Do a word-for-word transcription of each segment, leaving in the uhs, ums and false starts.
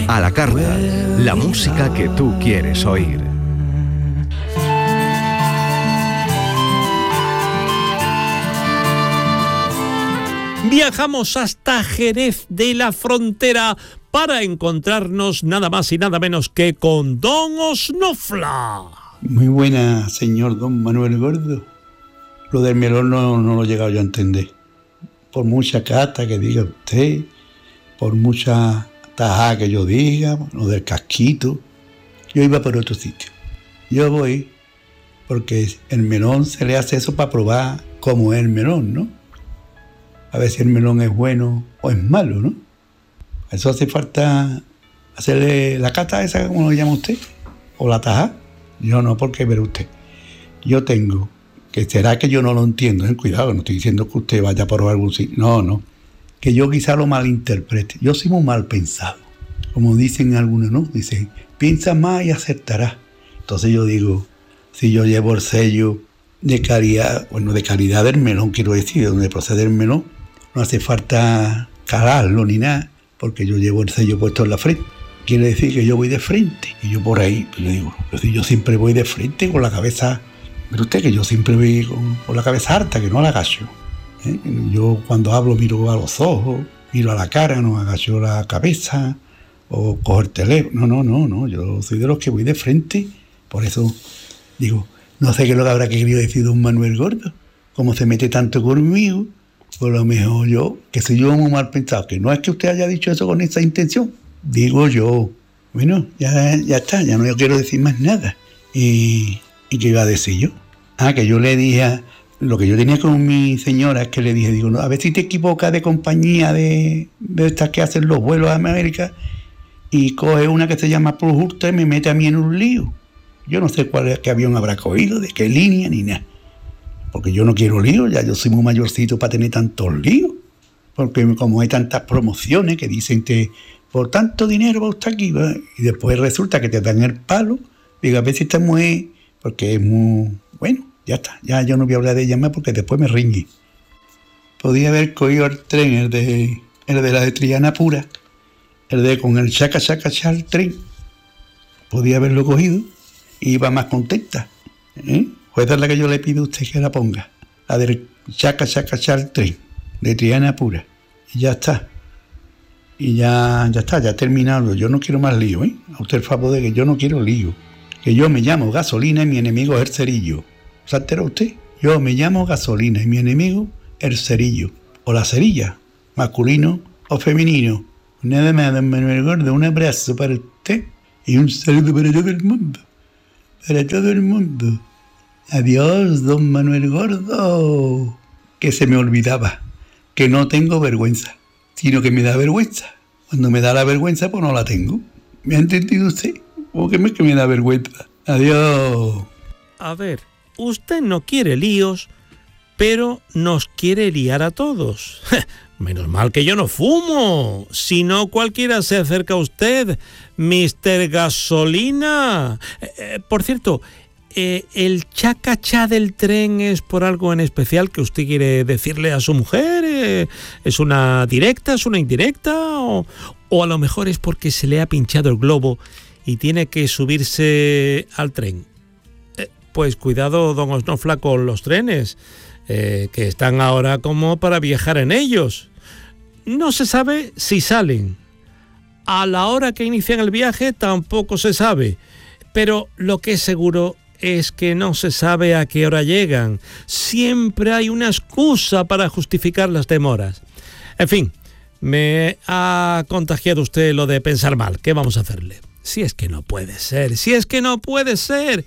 A la carta, la música que tú quieres oír. Viajamos hasta Jerez de la Frontera para encontrarnos nada más y nada menos que con Don Osnofla. Muy buena, señor Don Manuel Gordo. Lo del melón no, no lo he llegado yo a entender. Por mucha cata que diga usted, por mucha tajada que yo diga, lo del casquito, yo iba por otro sitio. Yo voy porque el melón se le hace eso para probar cómo es el melón, ¿no? A ver si el melón es bueno o es malo, ¿no? Eso hace falta hacerle la cata esa, como lo llama usted, o la tajada. Yo no, porque ver usted, yo tengo, que será que yo no lo entiendo, ¿eh? Cuidado, no estoy diciendo que usted vaya por algún sitio, no, no, que yo quizá lo malinterprete. Yo soy muy mal pensado, como dicen algunos, ¿no? Dicen, piensa más y acertarás. Entonces yo digo, si yo llevo el sello de calidad, bueno, de calidad del melón, quiero decir, de donde procede el melón, no hace falta calarlo ni nada, porque yo llevo el sello puesto en la frente. Quiere decir que yo voy de frente. Y yo por ahí, pues le digo, pues yo siempre voy de frente con la cabeza. Pero usted, que yo siempre voy con, con la cabeza harta, que no la agacho. ¿eh? Yo cuando hablo miro a los ojos, miro a la cara, no agacho la cabeza, o cojo el teléfono. No, no, no, no. Yo soy de los que voy de frente. Por eso digo, no sé qué es lo que habrá querido decir don Manuel Gordo. Como se mete tanto conmigo, por lo mejor yo, que soy yo muy mal pensado, que no es que usted haya dicho eso con esa intención. Digo yo, bueno, ya, ya está, ya no quiero decir más nada. Y, ¿y qué iba a decir yo? Ah, que yo le dije, lo que yo tenía con mi señora es que le dije, digo, no, a ver si te equivocas de compañía de, de estas que hacen los vuelos a América y coge una que se llama Plus Ultra y me mete a mí en un lío. Yo no sé cuál qué avión habrá cogido, de qué línea ni nada. Porque yo no quiero líos, ya yo soy muy mayorcito para tener tantos líos. Porque como hay tantas promociones que dicen que por tanto dinero va usted aquí, ¿va? Y después resulta que te dan el palo. Digo, a ver si está muy... Porque es muy... Bueno, ya está. Ya yo no voy a hablar de ella más porque después me riñe. Podía haber cogido el tren, el de, el de la de Triana Pura, el de con el chaca chaca cha el tren. Podía haberlo cogido y iba más contenta. ¿eh? Pues esa es la que yo le pido a usted que la ponga. La del chaca chaca cha el tren, de Triana Pura. Y ya está. Y ya, ya está, ya he terminado. Yo no quiero más lío, ¿eh? A usted el favor de que yo no quiero lío. Que yo me llamo Gasolina y mi enemigo es el cerillo. ¿Se enteró usted? Yo me llamo Gasolina y mi enemigo el cerillo. O la cerilla, masculino o femenino. Nada más, don Manuel Gordo, un abrazo para usted y un saludo para todo el mundo. Para todo el mundo. Adiós, don Manuel Gordo. Que se me olvidaba que no tengo vergüenza, sino que me da vergüenza. Cuando me da la vergüenza, pues no la tengo. ¿Me ha entendido usted? ¿O qué es que me da vergüenza? Adiós. A ver, usted no quiere líos, pero nos quiere liar a todos. Menos mal que yo no fumo, si no cualquiera se acerca a usted, mister Gasolina. Eh, por cierto, eh, ¿el chacachá del tren es por algo en especial que usted quiere decirle a su mujer? Eh, ¿Es una directa, es una indirecta? O, o a lo mejor es porque se le ha pinchado el globo y tiene que subirse al tren. Eh, pues cuidado, don Osnofla, con los trenes, eh, que están ahora como para viajar en ellos. No se sabe si salen. A la hora que inician el viaje tampoco se sabe. Pero lo que es seguro es que no se sabe a qué hora llegan. Siempre hay una excusa para justificar las demoras. En fin, me ha contagiado usted lo de pensar mal. ¿Qué vamos a hacerle? Si es que no puede ser, si es que no puede ser.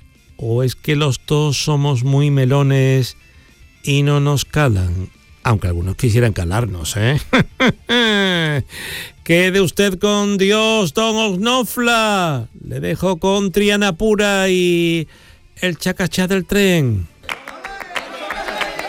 O es que los dos somos muy melones y no nos calan. Aunque algunos quisieran calarnos, ¿eh? Quede usted con Dios, don Osnofla. Le dejo con Triana Pura y el chacachá del tren.